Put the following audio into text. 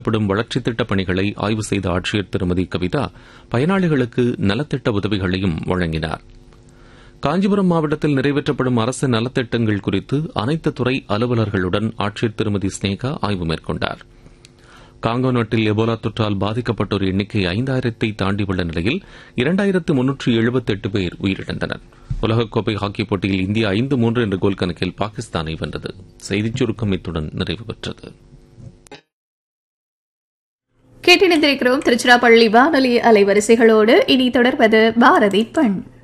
படும் வளர்ச்சித் திட்டப் பணிகளை ஆய்வு செய்த ஆட்சியர் திருமதி கவிதா பயனாளிகளுக்கு நலத்திட்ட உதவிகளையும் வழங்கினார். காஞ்சிபுரம் மாவட்டத்தில் நிறைவேற்றப்படும் அரசு நலத்திட்டங்கள் குறித்து அனைத்து துறை அலுவலர்களுடன் ஆட்சியர் திருமதி ஸ்னேகா ஆய்வு மேற்கொண்டார். காங்கோ நாட்டில் எபோலா தொற்றால் பாதிக்கப்பட்டோர் எண்ணிக்கை 5000-ஐ தாண்டியுள்ள நிலையில் 2378 பேர் உயிரிழந்தனர். உலகக்கோப்பை ஹாக்கிப் போட்டியில் இந்தியா 5-3 என்ற கோல் கணக்கில் பாகிஸ்தானை வென்றது. செய்திச் சுருக்கம் இத்துடன் நிறைவு பெற்றது. கேட்டிருந்திருக்கிறோம் திருச்சிராப்பள்ளி வானொலி அலைவரிசைகளோடு. இனி தொடர்வது பாரதி பண்.